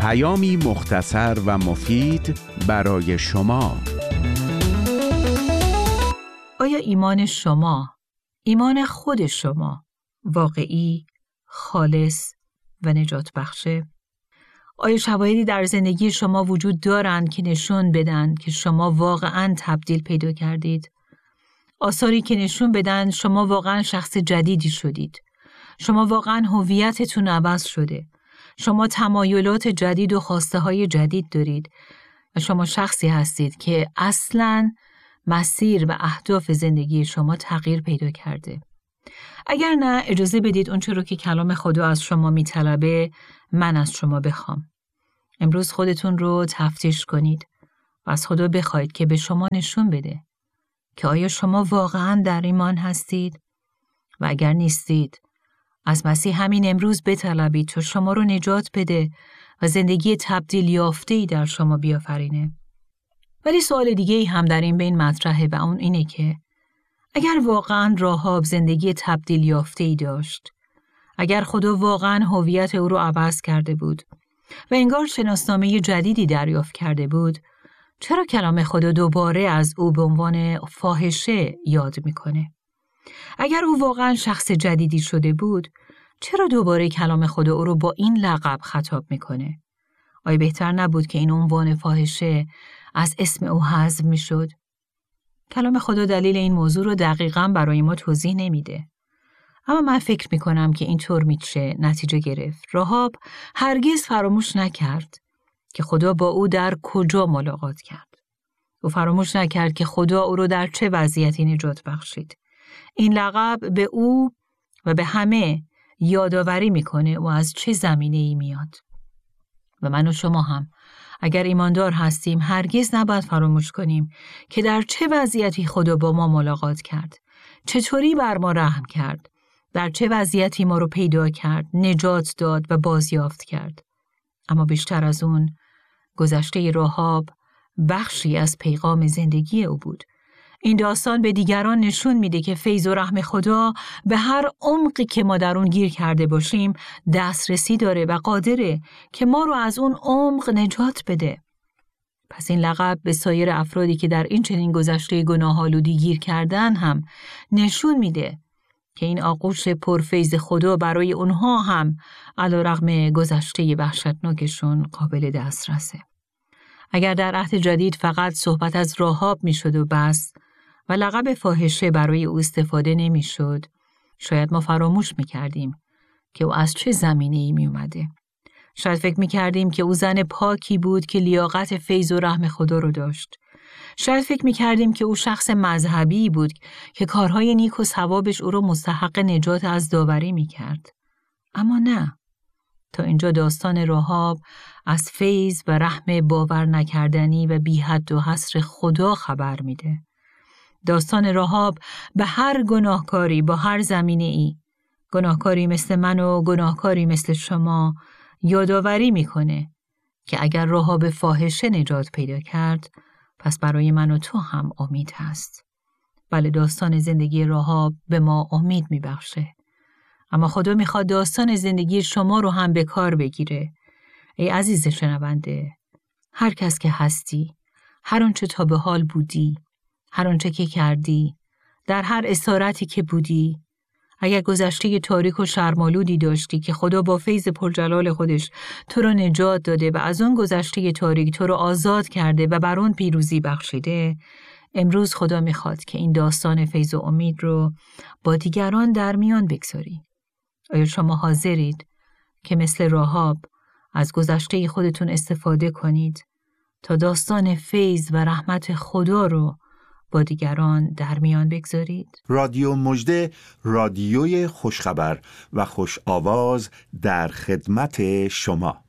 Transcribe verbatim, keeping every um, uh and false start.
پیامی مختصر و مفید برای شما. آیا ایمان شما، ایمان خود شما، واقعی، خالص و نجات بخشه؟ آیا شواهدی در زندگی شما وجود دارند که نشون بدن که شما واقعاً تبدیل پیدا کردید؟ آثاری که نشون بدن شما واقعاً شخص جدیدی شدید. شما واقعاً هویتتون عوض شده. شما تمایلات جدید و خواسته های جدید دارید و شما شخصی هستید که اصلاً مسیر و اهداف زندگی شما تغییر پیدا کرده. اگر نه، اجازه بدید اون چه رو که کلام خدا از شما میطلبه من از شما بخوام. امروز خودتون رو تفتیش کنید و از خدا بخواید که به شما نشون بده که آیا شما واقعاً در ایمان هستید و اگر نیستید از مسیح همین امروز بطلبید تا شما رو نجات بده و زندگی تبدیل یافته‌ای در شما بیافرینه. ولی سوال دیگه ای هم در این بین مطرحه و اون اینه که اگر واقعاً راهاب زندگی تبدیل یافته‌ای داشت، اگر خدا واقعاً هویت او رو عوض کرده بود و انگار شناسنامه جدیدی دریافت کرده بود، چرا کلام خدا دوباره از او به عنوان فاحشه یاد میکنه؟ اگر او واقعاً شخص جدیدی شده بود، چرا دوباره کلام خدا او رو با این لقب خطاب میکنه؟ آیا بهتر نبود که این عنوان فاحشه از اسم او حذف میشد؟ کلام خدا دلیل این موضوع رو دقیقاً برای ما توضیح نمیده. اما من فکر میکنم که اینطور میشه نتیجه گرفت. راهاب هرگز فراموش نکرد که خدا با او در کجا ملاقات کرد. او فراموش نکرد که خدا او رو در چه وضعیتی نجات بخشید. این لقب به او و به همه یادآوری میکنه و از چه زمینه‌ای میاد. و من و شما هم اگر ایماندار هستیم هرگز نباید فراموش کنیم که در چه وضعیتی خدا با ما ملاقات کرد، چطوری بر ما رحم کرد، در چه وضعیتی ما رو پیدا کرد، نجات داد و بازیافت کرد. اما بیشتر از اون، گذشته راهاب بخشی از پیغام زندگی او بود. این داستان به دیگران نشون میده که فیض و رحم خدا به هر عمقی که ما در اون گیر کرده باشیم دسترسی داره و قادره که ما رو از اون عمق نجات بده. پس این لقب به سایر افرادی که در این چنین گذشته گناه‌آلودی گیر کردن هم نشون میده که این آغوش پرفیض خدا برای اونها هم علیرغم گذشته وحشتناکشون قابل دسترسه. اگر در عهد جدید فقط صحبت از راهاب میشد و بس و لقب فاحشه برای او استفاده نمیشد، شاید ما فراموش میکردیم که او از چه زمینه‌ای می اومده. شاید فکر میکردیم که او زن پاکی بود که لیاقت فیض و رحم خدا رو داشت. شاید فکر میکردیم که او شخص مذهبی بود که کارهای نیک و ثوابش او رو مستحق نجات از داوری میکرد. اما نه. تا اینجا داستان راهاب از فیض و رحم باور نکردنی و بی حد و حصر خدا خبر میده. داستان راهاب به هر گناهکاری با هر زمینه ای، گناهکاری مثل من و گناهکاری مثل شما، یادآوری میکنه که اگر راهاب فاحشه نجات پیدا کرد، پس برای من و تو هم امید هست. بله، داستان زندگی راهاب به ما امید میبخشه. اما خدا میخواد داستان زندگی شما رو هم به کار بگیره. ای عزیز شنونده، هر کس که هستی، هر آنچه تا به حال بودی، هر آنچه که کردی، در هر اسارتی که بودی، اگر گذشته تاریک و شرم‌آلودی داشتی که خدا با فیض پرجلال خودش تو رو نجات داده و از اون گذشته تاریک تو رو آزاد کرده و بر اون پیروزی بخشیده، امروز خدا میخواد که این داستان فیض و امید رو با دیگران در میان بگذاری. آیا شما حاضرید که مثل راهاب از گذشته خودتون استفاده کنید تا داستان فیض و رحمت خدا رو با دیگران در میان بگذارید؟ رادیو مژده، رادیوی خوشخبر و خوش آواز در خدمت شما.